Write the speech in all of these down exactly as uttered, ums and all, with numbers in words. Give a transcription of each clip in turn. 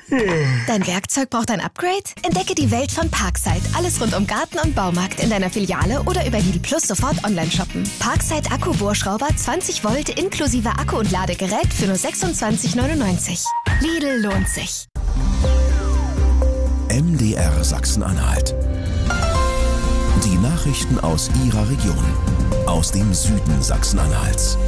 Dein Werkzeug braucht ein Upgrade? Entdecke die Welt von Parkside. Alles rund um Garten und Baumarkt in deiner Filiale oder über Lidl Plus sofort online shoppen. Parkside Akku-Bohrschrauber zwanzig Volt inklusive Akku und Ladegerät für nur sechsundzwanzig neunundneunzig. Lidl lohnt sich. M D R Sachsen-Anhalt. Die Nachrichten aus Ihrer Region. Aus dem Süden Sachsen-Anhalts.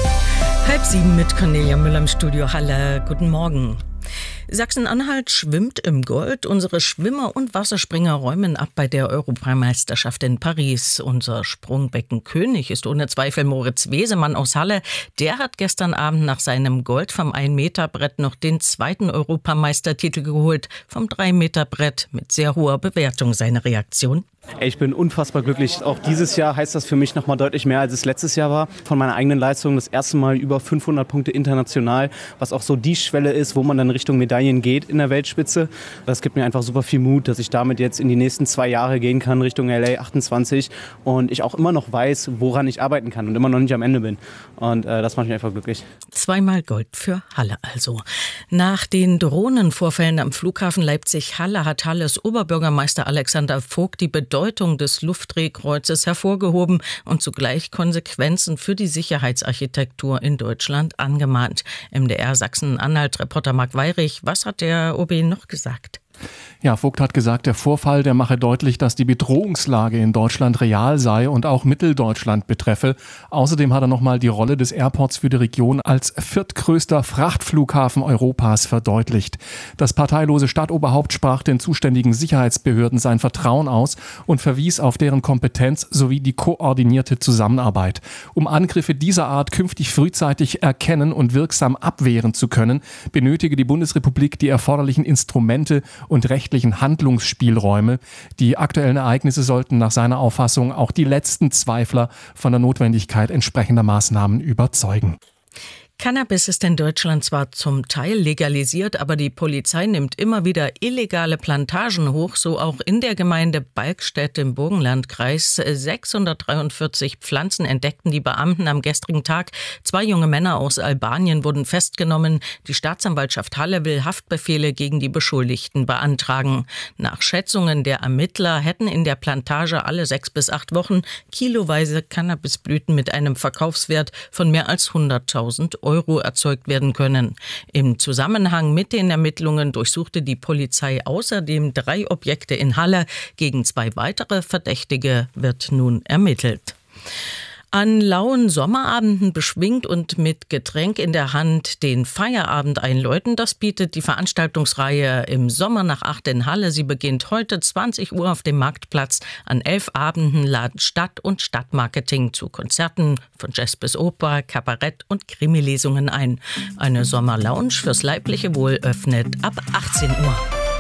Halb sieben mit Cornelia Müller im Studio Halle. Guten Morgen. Sachsen-Anhalt schwimmt im Gold. Unsere Schwimmer und Wasserspringer räumen ab bei der Europameisterschaft in Paris. Unser Sprungbeckenkönig ist ohne Zweifel Moritz Wesemann aus Halle. Der hat gestern Abend nach seinem Gold vom ein Meter Brett noch den zweiten Europameistertitel geholt. Vom drei Meter Brett mit sehr hoher Bewertung. Seine Reaktion? Ich bin unfassbar glücklich. Auch dieses Jahr heißt das für mich noch mal deutlich mehr, als es letztes Jahr war. Von meiner eigenen Leistung das erste Mal über fünfhundert Punkte international, was auch so die Schwelle ist, wo man dann Richtung Medaillen geht in der Weltspitze. Das gibt mir einfach super viel Mut, dass ich damit jetzt in die nächsten zwei Jahre gehen kann, Richtung L A achtundzwanzig. Und ich auch immer noch weiß, woran ich arbeiten kann und immer noch nicht am Ende bin. Und äh, das macht mich einfach glücklich. Zweimal Gold für Halle also. Nach den Drohnenvorfällen am Flughafen Leipzig-Halle hat Halles Oberbürgermeister Alexander Vogt die Bedeutung des Luftdrehkreuzes hervorgehoben und zugleich Konsequenzen für die Sicherheitsarchitektur in Deutschland angemahnt. M D R Sachsen-Anhalt-Reporter Marc Weyrich, was hat der O B noch gesagt? Ja, Vogt hat gesagt, der Vorfall, der mache deutlich, dass die Bedrohungslage in Deutschland real sei und auch Mitteldeutschland betreffe. Außerdem hat er nochmal die Rolle des Airports für die Region als viertgrößter Frachtflughafen Europas verdeutlicht. Das parteilose Stadtoberhaupt sprach den zuständigen Sicherheitsbehörden sein Vertrauen aus und verwies auf deren Kompetenz sowie die koordinierte Zusammenarbeit. Um Angriffe dieser Art künftig frühzeitig erkennen und wirksam abwehren zu können, benötige die Bundesrepublik die erforderlichen Instrumente und rechtlichen Handlungsspielräume. Die aktuellen Ereignisse sollten nach seiner Auffassung auch die letzten Zweifler von der Notwendigkeit entsprechender Maßnahmen überzeugen. Cannabis ist in Deutschland zwar zum Teil legalisiert, aber die Polizei nimmt immer wieder illegale Plantagen hoch, so auch in der Gemeinde Balkstedt im Burgenlandkreis. sechshundertdreiundvierzig Pflanzen entdeckten die Beamten am gestrigen Tag. Zwei junge Männer aus Albanien wurden festgenommen. Die Staatsanwaltschaft Halle will Haftbefehle gegen die Beschuldigten beantragen. Nach Schätzungen der Ermittler hätten in der Plantage alle sechs bis acht Wochen kiloweise Cannabisblüten mit einem Verkaufswert von mehr als hunderttausend Euro erzeugt werden können. Im Zusammenhang mit den Ermittlungen durchsuchte die Polizei außerdem drei Objekte in Halle. Gegen zwei weitere Verdächtige wird nun ermittelt. An lauen Sommerabenden beschwingt und mit Getränk in der Hand den Feierabend einläuten, das bietet die Veranstaltungsreihe im Sommer nach acht in Halle. Sie beginnt heute zwanzig Uhr auf dem Marktplatz. An elf Abenden laden Stadt- und Stadtmarketing zu Konzerten von Jazz bis Oper, Kabarett und Krimilesungen ein. Eine Sommerlounge fürs leibliche Wohl öffnet ab achtzehn Uhr.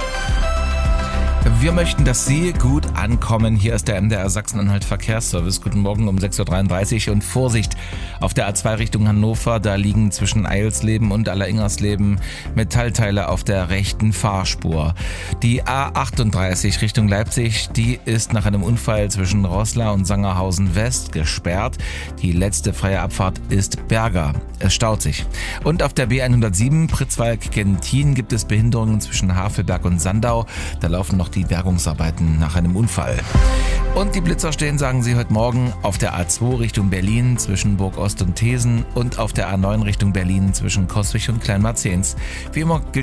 Wir möchten, dass Sie gut ankommen. Hier ist der M D R Sachsen-Anhalt Verkehrsservice. Guten Morgen um sechs Uhr dreiunddreißig und Vorsicht auf der A zwei Richtung Hannover. Da liegen zwischen Eilsleben und Alleringhersleben Metallteile auf der rechten Fahrspur. Die A achtunddreißig Richtung Leipzig, die ist nach einem Unfall zwischen Roßla und Sangerhausen West gesperrt. Die letzte freie Abfahrt ist Berger. Es staut sich. Und auf der B hundertsieben Pritzwalk-Gentin gibt es Behinderungen zwischen Havelberg und Sandau. Da laufen noch die Bergungsarbeiten nach einem Unfall. Und die Blitzer stehen, sagen sie, heute Morgen auf der A zwei Richtung Berlin zwischen Burg Ost und Thesen und auf der A neun Richtung Berlin zwischen Coswig und Kleinmarzens. Wie immer gilt